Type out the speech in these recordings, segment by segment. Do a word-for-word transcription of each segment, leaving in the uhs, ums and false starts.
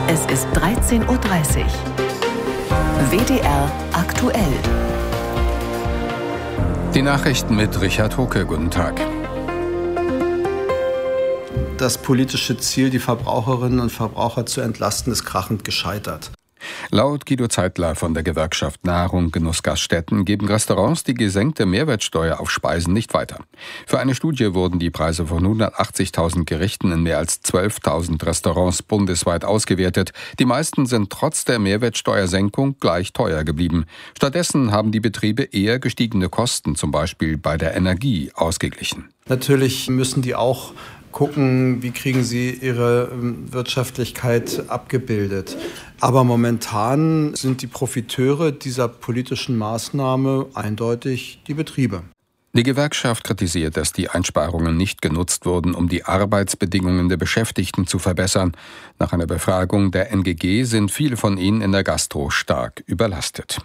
Es ist dreizehn Uhr dreißig. W D R aktuell. Die Nachrichten mit Richard Hucke. Guten Tag. Das politische Ziel, die Verbraucherinnen und Verbraucher zu entlasten, ist krachend gescheitert. Laut Guido Zeitler von der Gewerkschaft Nahrung Genuss Gaststätten geben Restaurants die gesenkte Mehrwertsteuer auf Speisen nicht weiter. Für eine Studie wurden die Preise von hundertachtzigtausend Gerichten in mehr als zwölftausend Restaurants bundesweit ausgewertet. Die meisten sind trotz der Mehrwertsteuersenkung gleich teuer geblieben. Stattdessen haben die Betriebe eher gestiegene Kosten, zum Beispiel bei der Energie, ausgeglichen. Natürlich müssen die auch gucken, wie kriegen sie ihre Wirtschaftlichkeit abgebildet. Aber momentan sind die Profiteure dieser politischen Maßnahme eindeutig die Betriebe. Die Gewerkschaft kritisiert, dass die Einsparungen nicht genutzt wurden, um die Arbeitsbedingungen der Beschäftigten zu verbessern. Nach einer Befragung der N G G sind viele von ihnen in der Gastro stark überlastet.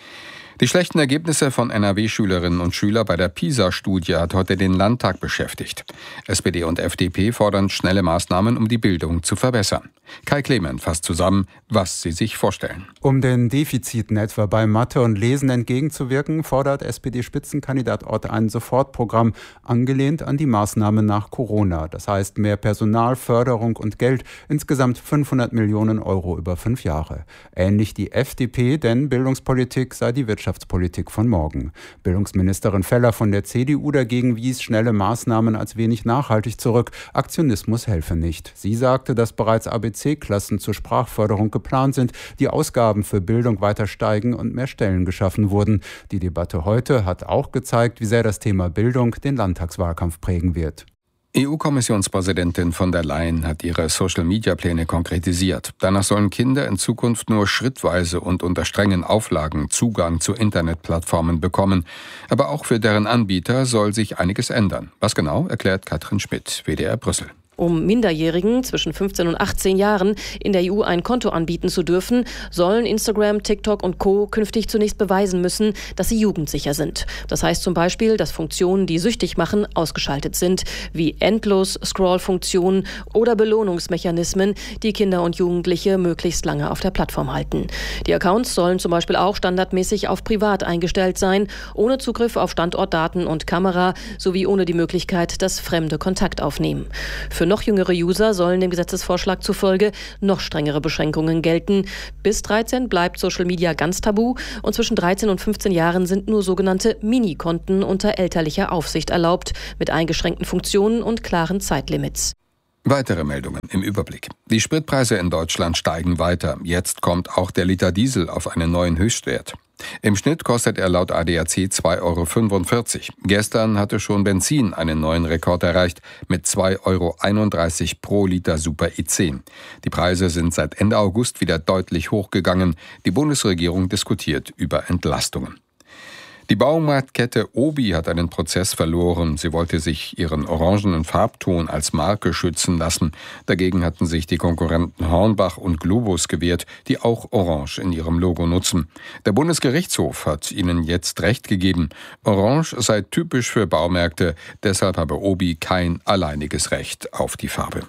Die schlechten Ergebnisse von N R W-Schülerinnen und Schülern bei der PISA-Studie hat heute den Landtag beschäftigt. S P D und F D P fordern schnelle Maßnahmen, um die Bildung zu verbessern. Kai Clement fasst zusammen, was sie sich vorstellen. Um den Defiziten etwa bei Mathe und Lesen entgegenzuwirken, fordert S P D-Spitzenkandidat Ott ein Sofortprogramm, angelehnt an die Maßnahmen nach Corona. Das heißt mehr Personal, Förderung und Geld, insgesamt fünfhundert Millionen Euro über fünf Jahre. Ähnlich die F D P, denn Bildungspolitik sei die Wirtschaftspolitik von morgen. Bildungsministerin Feller von der C D U dagegen wies schnelle Maßnahmen als wenig nachhaltig zurück. Aktionismus helfe nicht. Sie sagte, dass bereits A B C-Klassen zur Sprachförderung geplant sind, die Ausgaben für Bildung weiter steigen und mehr Stellen geschaffen wurden. Die Debatte heute hat auch gezeigt, wie sehr das Thema Bildung den Landtagswahlkampf prägen wird. E U-Kommissionspräsidentin von der Leyen hat ihre Social-Media-Pläne konkretisiert. Danach sollen Kinder in Zukunft nur schrittweise und unter strengen Auflagen Zugang zu Internetplattformen bekommen. Aber auch für deren Anbieter soll sich einiges ändern. Was genau, erklärt Katrin Schmidt, W D R Brüssel. Um Minderjährigen zwischen fünfzehn und achtzehn Jahren in der E U ein Konto anbieten zu dürfen, sollen Instagram, TikTok und Co. künftig zunächst beweisen müssen, dass sie jugendsicher sind. Das heißt zum Beispiel, dass Funktionen, die süchtig machen, ausgeschaltet sind, wie Endlos-Scroll-Funktionen oder Belohnungsmechanismen, die Kinder und Jugendliche möglichst lange auf der Plattform halten. Die Accounts sollen zum Beispiel auch standardmäßig auf privat eingestellt sein, ohne Zugriff auf Standortdaten und Kamera, sowie ohne die Möglichkeit, dass Fremde Kontakt aufnehmen. Für noch jüngere User sollen dem Gesetzesvorschlag zufolge noch strengere Beschränkungen gelten. Bis dreizehn bleibt Social Media ganz tabu und zwischen dreizehn und fünfzehn Jahren sind nur sogenannte Mini-Konten unter elterlicher Aufsicht erlaubt, mit eingeschränkten Funktionen und klaren Zeitlimits. Weitere Meldungen im Überblick. Die Spritpreise in Deutschland steigen weiter. Jetzt kommt auch der Liter Diesel auf einen neuen Höchstwert. Im Schnitt kostet er laut A D A C zwei Euro fünfundvierzig. Gestern hatte schon Benzin einen neuen Rekord erreicht mit zwei Euro einunddreißig pro Liter Super E zehn. Die Preise sind seit Ende August wieder deutlich hochgegangen. Die Bundesregierung diskutiert über Entlastungen. Die Baumarktkette Obi hat einen Prozess verloren. Sie wollte sich ihren orangenen Farbton als Marke schützen lassen. Dagegen hatten sich die Konkurrenten Hornbach und Globus gewehrt, die auch Orange in ihrem Logo nutzen. Der Bundesgerichtshof hat ihnen jetzt Recht gegeben. Orange sei typisch für Baumärkte, deshalb habe Obi kein alleiniges Recht auf die Farbe.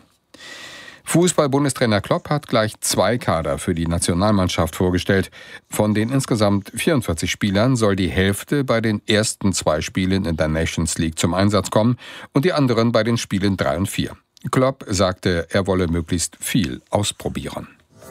Fußball-Bundestrainer Klopp hat gleich zwei Kader für die Nationalmannschaft vorgestellt. Von den insgesamt vierundvierzig Spielern soll die Hälfte bei den ersten zwei Spielen in der Nations League zum Einsatz kommen und die anderen bei den Spielen drei und vier. Klopp sagte, er wolle möglichst viel ausprobieren.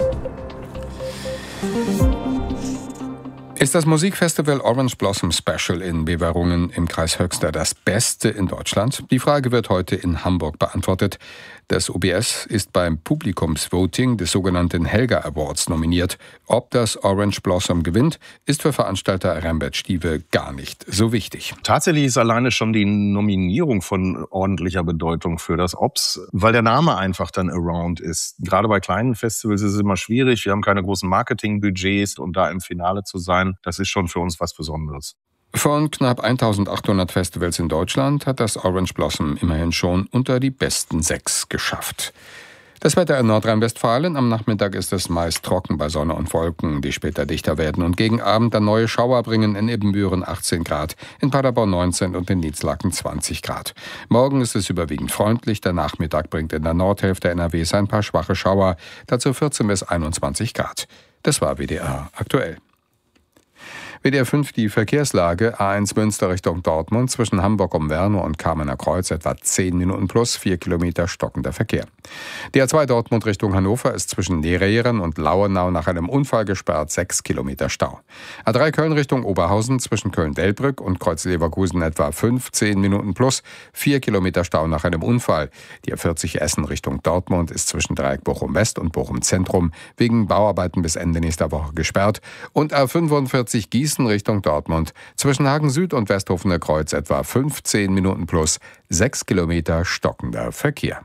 Ist das Musikfestival Orange Blossom Special in Beverungen im Kreis Höxter das Beste in Deutschland? Die Frage wird heute in Hamburg beantwortet. Das O B S ist beim Publikumsvoting des sogenannten Helga Awards nominiert. Ob das Orange Blossom gewinnt, ist für Veranstalter Rembert Stieve gar nicht so wichtig. Tatsächlich ist alleine schon die Nominierung von ordentlicher Bedeutung für das O B S, weil der Name einfach dann Around ist. Gerade bei kleinen Festivals ist es immer schwierig. Wir haben keine großen Marketingbudgets und da im Finale zu sein, das ist schon für uns was Besonderes. Von knapp eintausendachthundert Festivals in Deutschland hat das Orange Blossom immerhin schon unter die besten sechs geschafft. Das Wetter in Nordrhein-Westfalen. Am Nachmittag ist es meist trocken bei Sonne und Wolken, die später dichter werden und gegen Abend dann neue Schauer bringen. In Ibbenbüren achtzehn Grad, in Paderborn neunzehn und in Niedersachsen zwanzig Grad. Morgen ist es überwiegend freundlich. Der Nachmittag bringt in der Nordhälfte N R Ws ein paar schwache Schauer, dazu vierzehn bis einundzwanzig Grad. Das war W D R aktuell. W D R fünf die Verkehrslage. A eins Münster Richtung Dortmund zwischen Hamburg um Werner und Kamener Kreuz etwa zehn Minuten plus, vier Kilometer stockender Verkehr. Die A zwei Dortmund Richtung Hannover ist zwischen Nerehren und Lauenau nach einem Unfall gesperrt, sechs Kilometer Stau. A drei Köln Richtung Oberhausen zwischen Köln-Delbrück und Kreuz-Leverkusen etwa fünfzehn Minuten plus, vier Kilometer Stau nach einem Unfall. Die A vierzig Essen Richtung Dortmund ist zwischen Dreieck Bochum West und Bochum Zentrum wegen Bauarbeiten bis Ende nächster Woche gesperrt. Und A fünfundvierzig Gießen Richtung Dortmund zwischen Hagen Süd und Westhofener Kreuz etwa fünfzehn Minuten plus, sechs Kilometer stockender Verkehr.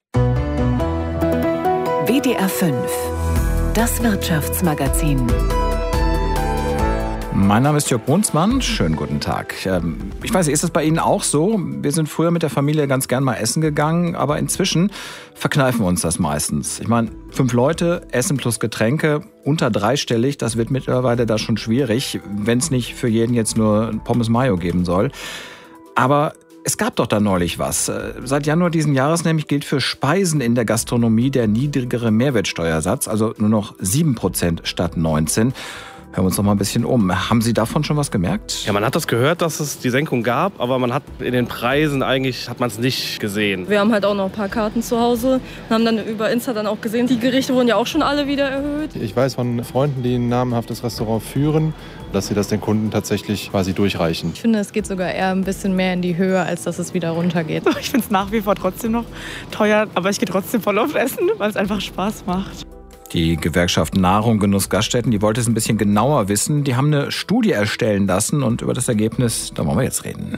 W D R fünf, das Wirtschaftsmagazin. Mein Name ist Jörg Brunsmann. Schönen guten Tag. Ich weiß nicht, ist es bei Ihnen auch so? Wir sind früher mit der Familie ganz gern mal essen gegangen, aber inzwischen verkneifen wir uns das meistens. Ich meine, fünf Leute, Essen plus Getränke, unter dreistellig, das wird mittlerweile da schon schwierig, wenn es nicht für jeden jetzt nur Pommes Mayo geben soll. Aber es gab doch da neulich was. Seit Januar diesen Jahres nämlich gilt für Speisen in der Gastronomie der niedrigere Mehrwertsteuersatz, also nur noch sieben Prozent statt neunzehn. Hören wir uns noch mal ein bisschen um. Haben Sie davon schon was gemerkt? Ja, man hat das gehört, dass es die Senkung gab, aber man hat in den Preisen eigentlich hat man es nicht gesehen. Wir haben halt auch noch ein paar Karten zu Hause und haben dann über Insta dann auch gesehen, die Gerichte wurden ja auch schon alle wieder erhöht. Ich weiß von Freunden, die ein namenhaftes Restaurant führen, dass sie das den Kunden tatsächlich quasi durchreichen. Ich finde, es geht sogar eher ein bisschen mehr in die Höhe, als dass es wieder runtergeht. Ich finde es nach wie vor trotzdem noch teuer, aber ich gehe trotzdem voll auf Essen, weil es einfach Spaß macht. Die Gewerkschaft Nahrung, Genuss, Gaststätten, die wollte es ein bisschen genauer wissen. Die haben eine Studie erstellen lassen und über das Ergebnis, da wollen wir jetzt reden.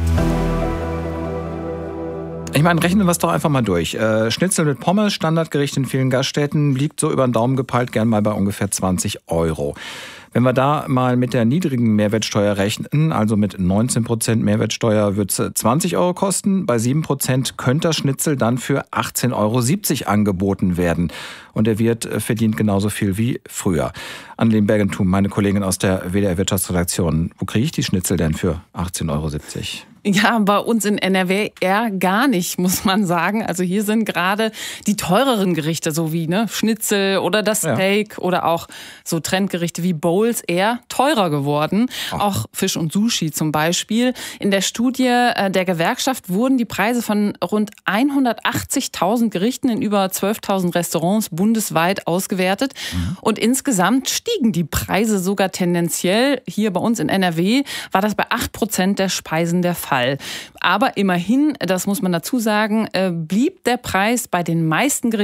Ich meine, rechnen wir es doch einfach mal durch. Äh, Schnitzel mit Pommes, Standardgericht in vielen Gaststätten, liegt so über den Daumen gepeilt gern mal bei ungefähr zwanzig Euro. Wenn wir da mal mit der niedrigen Mehrwertsteuer rechnen, also mit neunzehn Prozent Mehrwertsteuer, wird es zwanzig Euro kosten. Bei sieben Prozent könnte das Schnitzel dann für achtzehn Euro siebzig angeboten werden. Und der Wirt verdient genauso viel wie früher. Annelien Bergentum, meine Kollegin aus der W D R Wirtschaftsredaktion. Wo kriege ich die Schnitzel denn für achtzehn Euro siebzig? Ja, bei uns in N R W eher gar nicht, muss man sagen. Also hier sind gerade die teureren Gerichte, so wie ne, Schnitzel oder das Steak ja. oder auch so Trendgerichte wie Bowls eher teurer geworden. Ach. Auch Fisch und Sushi zum Beispiel. In der Studie der Gewerkschaft wurden die Preise von rund hundertachtzigtausend Gerichten in über zwölftausend Restaurants bundesweit ausgewertet. Mhm. Und insgesamt stiegen die Preise sogar tendenziell. Hier bei uns in N R W war das bei acht Prozent der Speisen der Fall. Aber immerhin, das muss man dazu sagen, blieb der Preis bei den meisten Gerichten